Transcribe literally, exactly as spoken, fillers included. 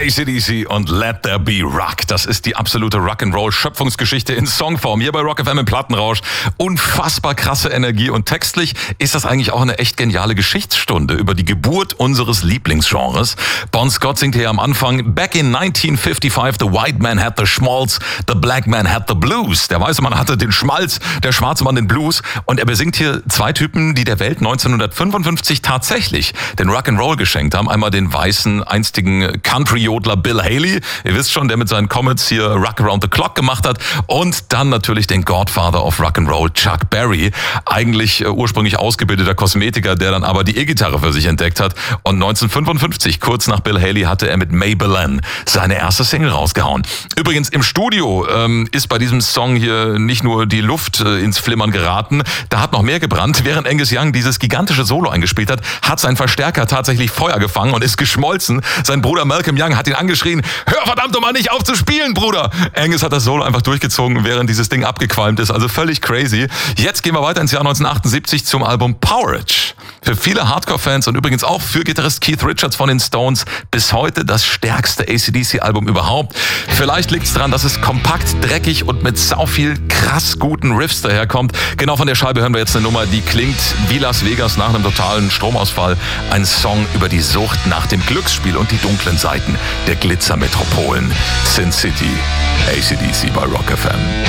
A C D C und Let There Be Rock. Das ist die absolute Rock'n'Roll-Schöpfungsgeschichte in Songform. Hier bei Rock F M im Plattenrausch. Unfassbar krasse Energie. Und textlich ist das eigentlich auch eine echt geniale Geschichtsstunde über die Geburt unseres Lieblingsgenres. Bon Scott singt hier am Anfang: Back in nineteen fifty-five, the white man had the schmaltz, the black man had the blues. Der weiße Mann hatte den Schmalz, der schwarze Mann den Blues. Und er besingt hier zwei Typen, die der Welt neunzehnhundertfünfundfünfzig tatsächlich den Rock'n'Roll geschenkt haben. Einmal den weißen, einstigen Country-Jodler Bill Haley. Ihr wisst schon, der mit seinen Comets hier Rock Around the Clock gemacht hat. Und dann natürlich den Godfather of Rock'n'Roll, Chuck Berry. Eigentlich äh, ursprünglich ausgebildeter Kosmetiker, der dann aber die E-Gitarre für sich entdeckt hat. Und neunzehnhundertfünfundfünfzig, kurz nach Bill Haley, hatte er mit Maybelline seine erste Single rausgehauen. Übrigens, im Studio ähm, ist bei diesem Song hier nicht nur die Luft äh, ins Flimmern geraten, da hat noch mehr gebrannt. Während Angus Young dieses gigantische Solo eingespielt hat, hat sein Verstärker tatsächlich Feuer gefangen und ist geschmolzen. Sein Bruder Malcolm Young hat ihn angeschrien: Hör verdammt nochmal nicht auf zu spielen, Bruder! Angus hat das Solo einfach durchgezogen, während dieses Ding abgequalmt ist. Also völlig crazy. Jetzt gehen wir weiter ins Jahr neunzehnhundertachtundsiebzig zum Album Porridge. Für viele Hardcore-Fans und übrigens auch für Gitarrist Keith Richards von den Stones bis heute das stärkste A C D C-Album überhaupt. Vielleicht liegt es daran, dass es kompakt, dreckig und mit sau viel krass guten Riffs daherkommt. Genau von der Scheibe hören wir jetzt eine Nummer, die klingt wie Las Vegas nach einem totalen Stromausfall. Ein Song über die Sucht nach dem Glücksspiel und die dunklen Seiten der Glitzermetropolen. Sin City, A C D C bei Rock F M.